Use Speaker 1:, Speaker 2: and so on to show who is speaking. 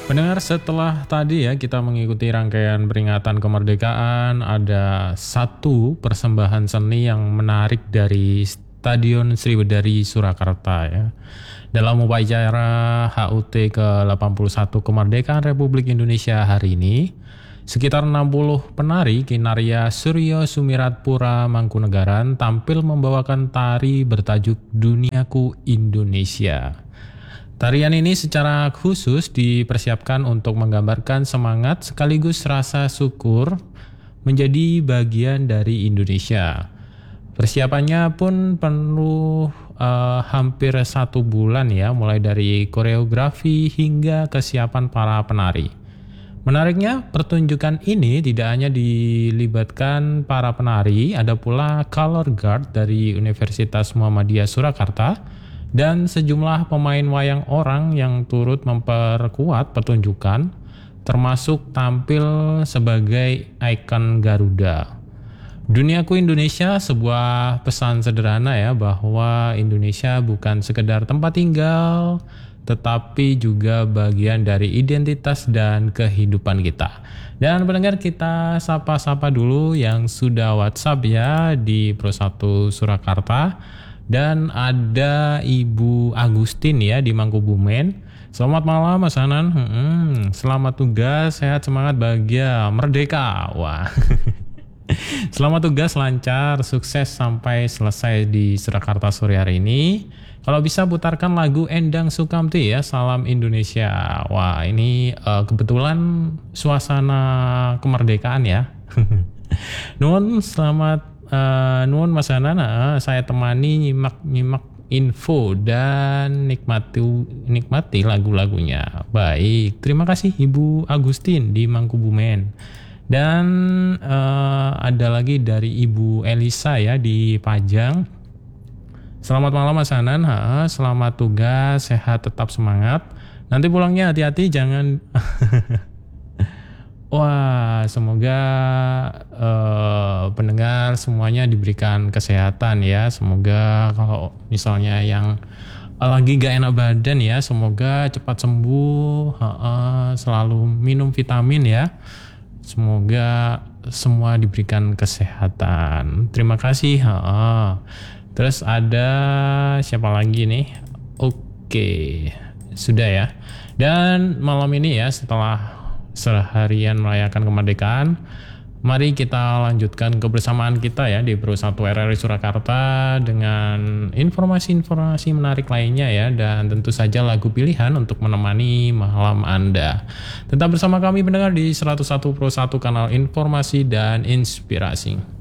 Speaker 1: Pendengar, setelah tadi ya kita mengikuti rangkaian peringatan kemerdekaan, ada satu persembahan seni yang menarik dari Stadion Sriwedari Surakarta ya. Dalam upacara HUT ke-81 Kemerdekaan Republik Indonesia hari ini, sekitar 60 penari Kinarya Suryo Sumiratpura Mangkunegaran tampil membawakan tari bertajuk Duniaku Indonesia. Tarian ini secara khusus dipersiapkan untuk menggambarkan semangat sekaligus rasa syukur menjadi bagian dari Indonesia. Persiapannya pun penuh hampir 1 bulan ya, mulai dari koreografi hingga kesiapan para penari. Menariknya, pertunjukan ini tidak hanya dilibatkan para penari, ada pula color guard dari Universitas Muhammadiyah Surakarta dan sejumlah pemain wayang orang yang turut memperkuat pertunjukan, termasuk tampil sebagai ikon Garuda. Duniaku Indonesia, sebuah pesan sederhana ya, bahwa Indonesia bukan sekedar tempat tinggal, tetapi juga bagian dari identitas dan kehidupan kita. Dan pendengar, kita sapa-sapa dulu yang sudah WhatsApp ya di Pro 1 Surakarta. Dan ada Ibu Agustin ya di Mangkubumen. Selamat malam Mas Hanan. Selamat tugas, sehat, semangat, bahagia, merdeka. Wah. Selamat tugas, lancar, sukses sampai selesai di Surakarta sore hari ini. Kalau bisa putarkan lagu Endang Sukamti ya, Salam Indonesia. Wah, ini kebetulan suasana kemerdekaan ya. Nuhun, selamat nuhun Mas Hanan, saya temani nyimak info dan nikmati lagu-lagunya. Baik, terima kasih Ibu Agustin di Mangkubumen. Dan ada lagi dari Ibu Elisa ya di Pajang. Selamat malam Mas Hanan, selamat tugas, sehat, tetap semangat. Nanti pulangnya hati-hati, jangan Wah, semoga pendengar semuanya diberikan kesehatan ya. Semoga kalau misalnya yang lagi gak enak badan ya, semoga cepat sembuh, selalu minum vitamin ya. Semoga semua diberikan kesehatan. Terima kasih. Terus ada siapa lagi nih? Oke, sudah ya. Dan malam ini ya, setelah seharian merayakan kemerdekaan, mari kita lanjutkan kebersamaan kita ya di Pro 1 RRI Surakarta dengan informasi-informasi menarik lainnya ya, dan tentu saja lagu pilihan untuk menemani malam Anda. Tetap bersama kami pendengar di 101 Pro 1 kanal informasi dan inspirasi.